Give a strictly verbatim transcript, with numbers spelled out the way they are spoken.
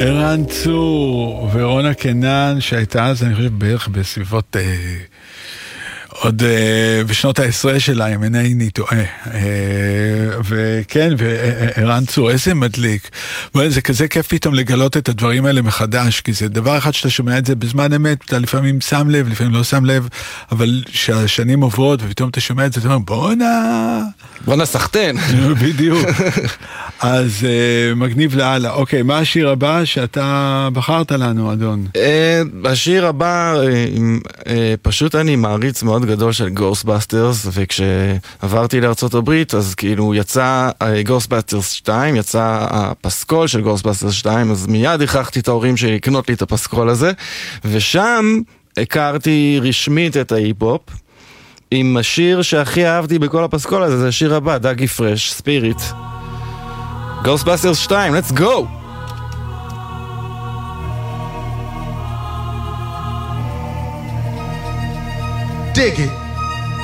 ערן צור ורונה קנן, שהייתה אז, אני חושב, בערך בסביבות... אה, עוד uh, בשנות העשרה שלה, אם אינני טועה. Uh, וכן, וערן צור, איזה מדליק. זה כזה כיף פתאום לגלות את הדברים האלה מחדש, כי זה דבר אחד שאתה שומע את זה בזמן אמת, אתה לפעמים שם לב, לפעמים לא שם לב, אבל שהשנים עוברות, ופתאום אתה שומע את זה, אתה אומר, בואנה... בואנה סחטן. בדיוק. אז uh, מגניב לאללה. אוקיי, מה השיר הבא שאתה בחרת לנו, אדון? Uh, השיר הבא, uh, uh, פשוט אני מעריץ מאוד גדול של Ghostbusters, וכשעברתי לארצות הברית, אז כאילו יצא uh, Ghostbusters שתיים, יצא הפסקול של Ghostbusters שתיים, אז מיד הכרחתי את ההורים שלי לקנות לי את הפסקול הזה, ושם הכרתי רשמית את ההיפ-הופ, עם השיר שהכי אהבתי בכל הפסקול הזה, זה השיר הבא, דאגי פרש, ספיריט. Ghostbusters שתיים, let's go! Dig it!